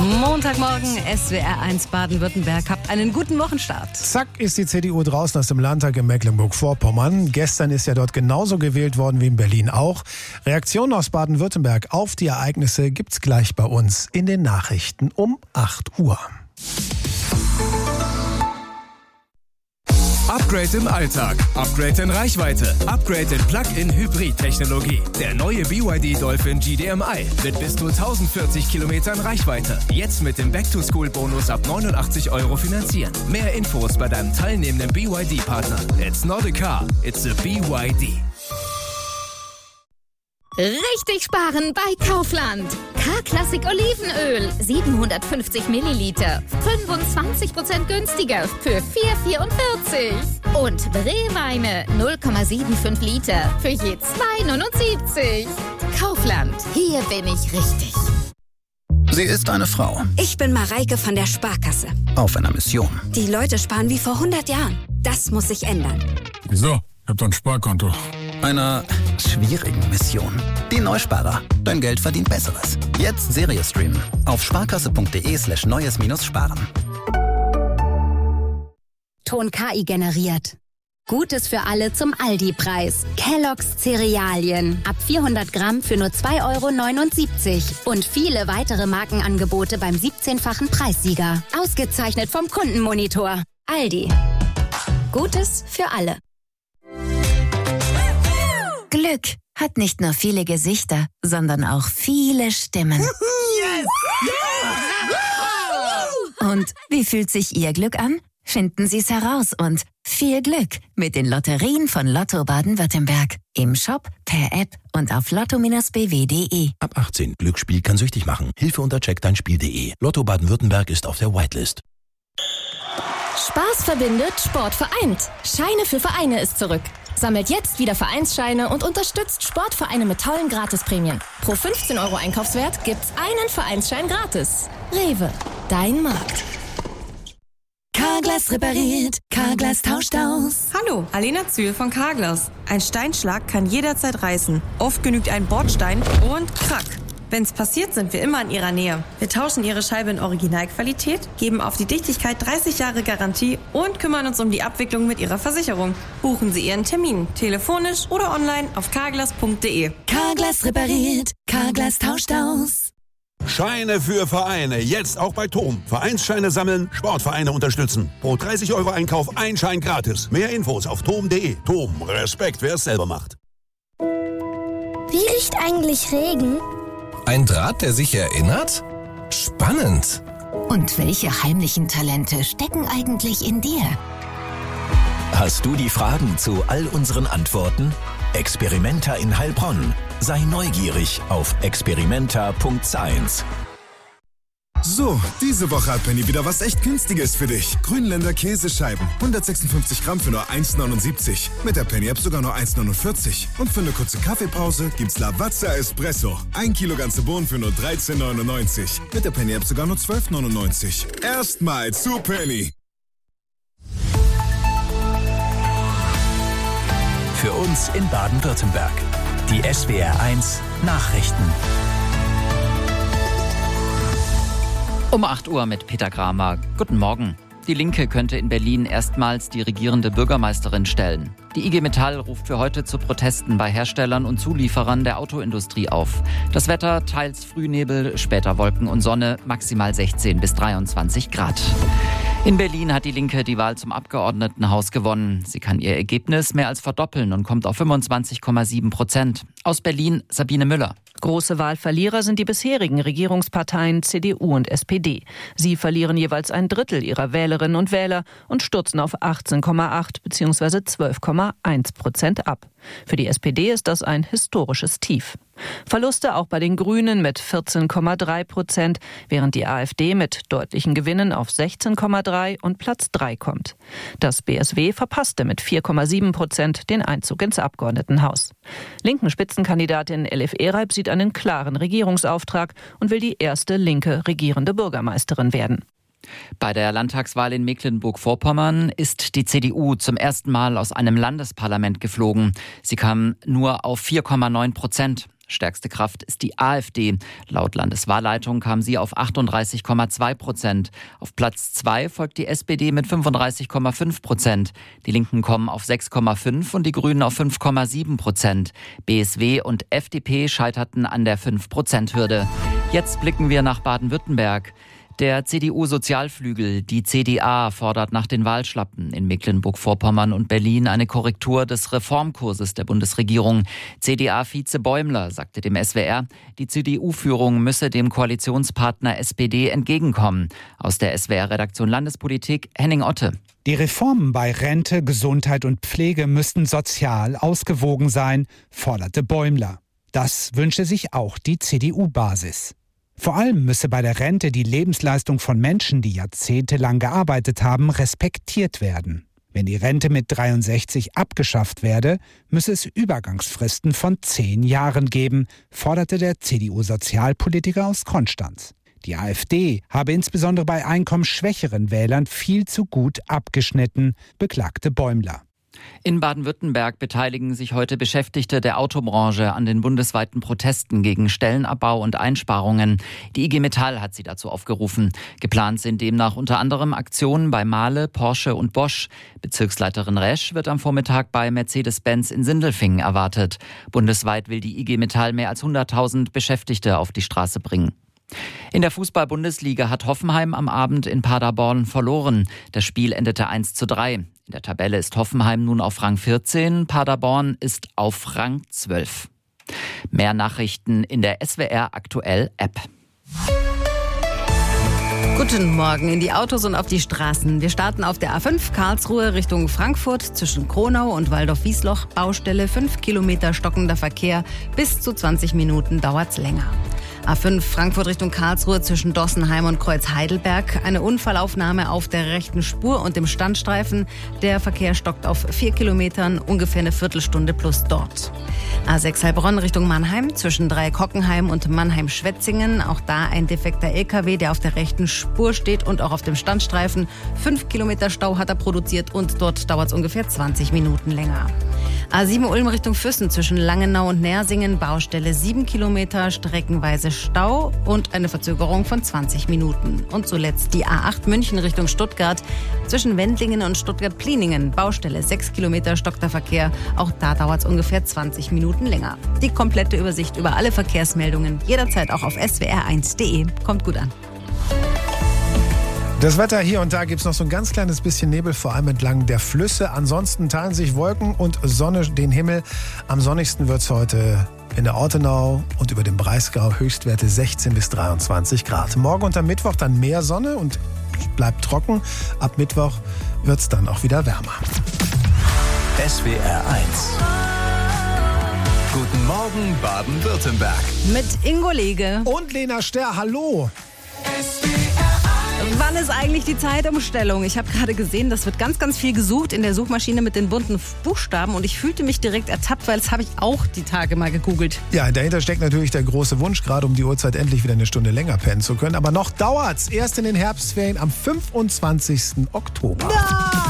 Montagmorgen, SWR 1 Baden-Württemberg. Habt einen guten Wochenstart. Zack ist die CDU draußen aus dem Landtag in Mecklenburg-Vorpommern. Gestern ist ja dort genauso gewählt worden wie in Berlin auch. Reaktionen aus Baden-Württemberg auf die Ereignisse gibt's gleich bei uns in den Nachrichten um 8 Uhr. Upgrade im Alltag, Upgrade in Reichweite, Upgrade in Plug-in-Hybrid-Technologie. Der neue BYD Dolphin GDMI mit bis zu 1040 Kilometern Reichweite. Jetzt mit dem Back-to-School-Bonus ab 89 € finanzieren. Mehr Infos bei deinem teilnehmenden BYD-Partner. It's not a car, it's a BYD. Richtig sparen bei Kaufland. K-Klassik Olivenöl, 750 Milliliter, 25% günstiger für 4,44. Und Brewweine, 0,75 Liter für je 2,79. Kaufland, hier bin ich richtig. Sie ist eine Frau. Ich bin Mareike von der Sparkasse. Auf einer Mission. Die Leute sparen wie vor 100 Jahren. Das muss sich ändern. Wieso? Ich hab doch ein Sparkonto. Einer schwierigen Mission. Die Neusparer. Dein Geld verdient Besseres. Jetzt Serie streamen. Auf sparkasse.de/neues-sparen. Ton KI generiert. Gutes für alle zum Aldi-Preis. Kellogg's Cerealien. Ab 400 Gramm für nur 2,79 €. Und viele weitere Markenangebote beim 17-fachen Preissieger. Ausgezeichnet vom Kundenmonitor. Aldi. Gutes für alle. Glück hat nicht nur viele Gesichter, sondern auch viele Stimmen. Yes! Und wie fühlt sich Ihr Glück an? Finden Sie es heraus und viel Glück mit den Lotterien von Lotto Baden-Württemberg. Im Shop, per App und auf lotto-bw.de. Ab 18. Glücksspiel kann süchtig machen. Hilfe unter checkdeinspiel.de. Lotto Baden-Württemberg ist auf der Whitelist. Spaß verbindet, Sport vereint. Scheine für Vereine ist zurück. Sammelt jetzt wieder Vereinsscheine und unterstützt Sportvereine mit tollen Gratisprämien. Pro 15 € Einkaufswert gibt's einen Vereinsschein gratis. Rewe, dein Markt. Carglass repariert, Carglass tauscht aus. Hallo, Alena Zühl von Carglass. Ein Steinschlag kann jederzeit reißen. Oft genügt ein Bordstein und krack. Wenn's passiert, sind wir immer in Ihrer Nähe. Wir tauschen Ihre Scheibe in Originalqualität, geben auf die Dichtigkeit 30 Jahre Garantie und kümmern uns um die Abwicklung mit Ihrer Versicherung. Buchen Sie Ihren Termin, telefonisch oder online auf carglass.de. Carglass repariert, Carglass tauscht aus. Scheine für Vereine, jetzt auch bei TOM. Vereinsscheine sammeln, Sportvereine unterstützen. Pro 30 € Einkauf ein Schein gratis. Mehr Infos auf tom.de. TOM, Respekt, wer es selber macht. Wie riecht eigentlich Regen? Ein Draht, der sich erinnert? Spannend. Und welche heimlichen Talente stecken eigentlich in dir? Hast du die Fragen zu all unseren Antworten? Experimenta in Heilbronn. Sei neugierig auf experimenta.science. So, diese Woche hat Penny wieder was echt Günstiges für dich. Grünländer Käsescheiben. 156 Gramm für nur 1,79. Mit der Penny-App sogar nur 1,49. Und für eine kurze Kaffeepause gibt's Lavazza Espresso. 1 Kilo ganze Bohnen für nur 13,99. Mit der Penny-App sogar nur 12,99. Erstmal zu Penny. Für uns in Baden-Württemberg. Die SWR 1 Nachrichten. Um 8 Uhr mit Peter Kramer. Guten Morgen. Die Linke könnte in Berlin erstmals die regierende Bürgermeisterin stellen. Die IG Metall ruft für heute zu Protesten bei Herstellern und Zulieferern der Autoindustrie auf. Das Wetter teils Frühnebel, später Wolken und Sonne, maximal 16 bis 23 Grad. In Berlin hat die Linke die Wahl zum Abgeordnetenhaus gewonnen. Sie kann ihr Ergebnis mehr als verdoppeln und kommt auf 25,7%. Aus Berlin Sabine Müller. Große Wahlverlierer sind die bisherigen Regierungsparteien CDU und SPD. Sie verlieren jeweils 1/3 ihrer Wählerinnen und Wähler und stürzen auf 18,8 bzw. 12,1% ab. Für die SPD ist das ein historisches Tief. Verluste auch bei den Grünen mit 14,3%, während die AfD mit deutlichen Gewinnen auf 16,3 und Platz 3 kommt. Das BSW verpasste mit 4,7% den Einzug ins Abgeordnetenhaus. Linken Spitzenkandidatin Elif Ereib sieht einen klaren Regierungsauftrag und will die erste linke regierende Bürgermeisterin werden. Bei der Landtagswahl in Mecklenburg-Vorpommern ist die CDU zum ersten Mal aus einem Landesparlament geflogen. Sie kam nur auf 4,9%. Stärkste Kraft ist die AfD. Laut Landeswahlleitung kam sie auf 38,2%. Auf Platz 2 folgt die SPD mit 35,5%. Die Linken kommen auf 6,5% und die Grünen auf 5,7%. BSW und FDP scheiterten an der 5%-Hürde. Jetzt blicken wir nach Baden-Württemberg. Der CDU-Sozialflügel, die CDA, fordert nach den Wahlschlappen in Mecklenburg-Vorpommern und Berlin eine Korrektur des Reformkurses der Bundesregierung. CDA-Vize Bäumler sagte dem SWR, die CDU-Führung müsse dem Koalitionspartner SPD entgegenkommen. Aus der SWR-Redaktion Landespolitik Henning Otte. Die Reformen bei Rente, Gesundheit und Pflege müssten sozial ausgewogen sein, forderte Bäumler. Das wünsche sich auch die CDU-Basis. Vor allem müsse bei der Rente die Lebensleistung von Menschen, die jahrzehntelang gearbeitet haben, respektiert werden. Wenn die Rente mit 63 abgeschafft werde, müsse es Übergangsfristen von 10 Jahren geben, forderte der CDU-Sozialpolitiker aus Konstanz. Die AfD habe insbesondere bei einkommensschwächeren Wählern viel zu gut abgeschnitten, beklagte Bäumler. In Baden-Württemberg beteiligen sich heute Beschäftigte der Autobranche an den bundesweiten Protesten gegen Stellenabbau und Einsparungen. Die IG Metall hat sie dazu aufgerufen. Geplant sind demnach unter anderem Aktionen bei Mahle, Porsche und Bosch. Bezirksleiterin Resch wird am Vormittag bei Mercedes-Benz in Sindelfingen erwartet. Bundesweit will die IG Metall mehr als 100.000 Beschäftigte auf die Straße bringen. In der Fußball-Bundesliga hat Hoffenheim am Abend in Paderborn verloren. Das Spiel endete 1:3. In der Tabelle ist Hoffenheim nun auf Rang 14, Paderborn ist auf Rang 12. Mehr Nachrichten in der SWR Aktuell App. Guten Morgen in die Autos und auf die Straßen. Wir starten auf der A5 Karlsruhe Richtung Frankfurt zwischen Kronau und Waldorf-Wiesloch. Baustelle 5 Kilometer stockender Verkehr. Bis zu 20 Minuten dauert's länger. A5 Frankfurt Richtung Karlsruhe zwischen Dossenheim und Kreuz-Heidelberg. Eine Unfallaufnahme auf der rechten Spur und dem Standstreifen. Der Verkehr stockt auf 4 Kilometern, ungefähr eine Viertelstunde plus dort. A6 Heilbronn Richtung Mannheim zwischen Dreikockenheim und Mannheim-Schwetzingen. Auch da ein defekter LKW, der auf der rechten Spur steht und auch auf dem Standstreifen. 5 Kilometer Stau hat er produziert und dort dauert es ungefähr 20 Minuten länger. A7 Ulm Richtung Füssen zwischen Langenau und Nersingen. Baustelle 7 Kilometer, streckenweise Stau und eine Verzögerung von 20 Minuten. Und zuletzt die A8 München Richtung Stuttgart zwischen Wendlingen und Stuttgart-Pliningen. Baustelle 6 Kilometer, stockter Verkehr. Auch da dauert es ungefähr 20 Minuten länger. Die komplette Übersicht über alle Verkehrsmeldungen jederzeit auch auf swr1.de. Kommt gut an. Das Wetter hier und da gibt es noch so ein ganz kleines bisschen Nebel, vor allem entlang der Flüsse. Ansonsten teilen sich Wolken und Sonne den Himmel. Am sonnigsten wird es heute in der Ortenau und über dem Breisgau, Höchstwerte 16 bis 23 Grad. Morgen und am Mittwoch dann mehr Sonne und bleibt trocken. Ab Mittwoch wird es dann auch wieder wärmer. SWR 1. Guten Morgen Baden-Württemberg. Mit Ingo Lege und Lena Sterr. Hallo. Wann ist eigentlich die Zeitumstellung? Ich habe gerade gesehen, das wird ganz, ganz viel gesucht in der Suchmaschine mit den bunten Buchstaben und ich fühlte mich direkt ertappt, weil das habe ich auch die Tage mal gegoogelt. Ja, dahinter steckt natürlich der große Wunsch, gerade um die Uhrzeit endlich wieder eine Stunde länger pennen zu können. Aber noch dauert's. Erst in den Herbstferien am 25. Oktober. Ja!